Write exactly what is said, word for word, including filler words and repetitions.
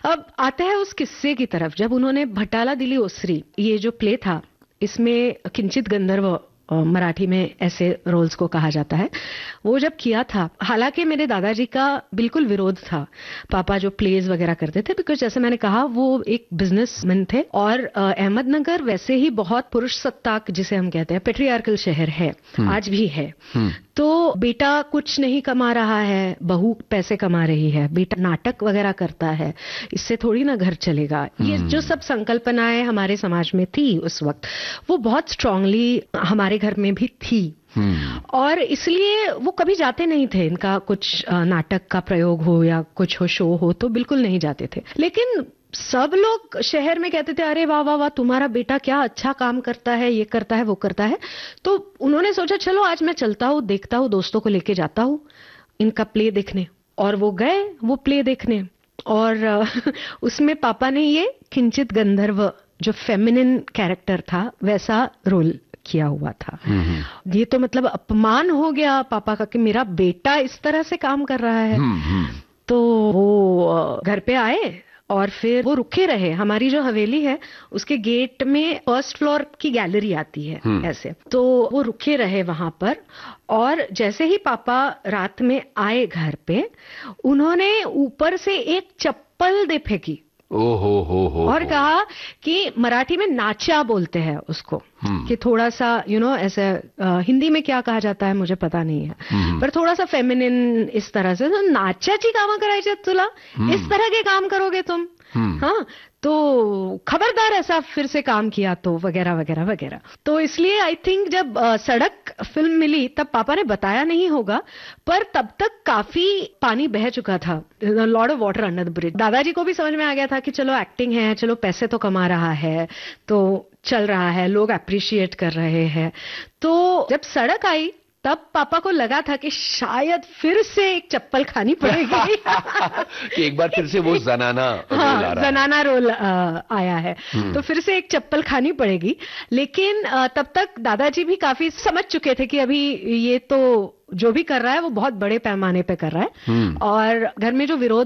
अब आते हैं उस किस्से की तरफ। जब उन्होंने भटाला दिली ओसरी, ये जो प्ले था, इसमें किंचित गंधर्व मराठी में ऐसे रोल्स को कहा जाता है, वो जब किया था, हालांकि मेरे दादाजी का बिल्कुल विरोध था। पापा जो प्लेज वगैरह करते थे, बिकॉज जैसे मैंने कहा वो एक बिजनेसमैन थे, और अहमदनगर वैसे ही बहुत पुरुष सत्ताक, जिसे हम कहते हैं पेट्रियार्कल शहर है, आज भी है। तो बेटा कुछ नहीं कमा रहा है, बहू पैसे कमा रही है, बेटा नाटक वगैरह करता है, इससे थोड़ी ना घर चलेगा। ये जो सब संकल्पनाएं हमारे समाज में थी उस वक्त, वो बहुत स्ट्रांगली हमारे घर में भी थी। और इसलिए वो कभी जाते नहीं थे, इनका कुछ नाटक का प्रयोग हो या कुछ हो, शो हो, तो बिल्कुल नहीं जाते थे। लेकिन सब लोग शहर में कहते थे, अरे वाह वाह वाह, तुम्हारा बेटा क्या अच्छा काम करता है, ये करता है, वो करता है। तो उन्होंने सोचा चलो आज मैं चलता हूँ, देखता हूँ, दोस्तों को लेके जाता हूँ इनका प्ले देखने। और वो गए वो प्ले देखने, और उसमें पापा ने ये किंचित गंधर्व जो फेमिनिन कैरेक्टर था वैसा रोल किया हुआ था। ये तो मतलब अपमान हो गया पापा का कि मेरा बेटा इस तरह से काम कर रहा है। तो वो घर पे आए और फिर वो रुके रहे। हमारी जो हवेली है उसके गेट में फर्स्ट फ्लोर की गैलरी आती है ऐसे, तो वो रुके रहे वहां पर। और जैसे ही पापा रात में आए घर पे, उन्होंने ऊपर से एक चप्पल दे फेंकी। ओहो हो हो और हो। कहा कि मराठी में नाचा बोलते हैं उसको, कि थोड़ा सा यू नो ऐसे, हिंदी में क्या कहा जाता है मुझे पता नहीं है, पर थोड़ा सा फेमिनिन इस तरह से, तो नाचाची कामं करायची तुला, इस तरह के काम करोगे तुम, हाँ, तो खबरदार ऐसा फिर से काम किया तो, वगैरह वगैरह वगैरह। तो इसलिए आई थिंक जब आ, सड़क फिल्म मिली तब पापा ने बताया नहीं होगा, पर तब तक काफी पानी बह चुका था, lot of water under the bridge. दादाजी को भी समझ में आ गया था कि चलो एक्टिंग है, चलो पैसे तो कमा रहा है, तो चल रहा है, लोग अप्रिशिएट कर रहे हैं। तो जब सड़क आई तब पापा को लगा था कि शायद फिर से एक चप्पल खानी पड़ेगी कि एक बार फिर से वो जनाना रोल हाँ, आ रहा जनाना रोल आ, आया है, तो फिर से एक चप्पल खानी पड़ेगी। लेकिन आ, तब तक दादाजी भी काफी समझ चुके थे कि अभी ये तो जो भी कर रहा है वो बहुत बड़े पैमाने पे कर रहा है, और घर में जो विरोध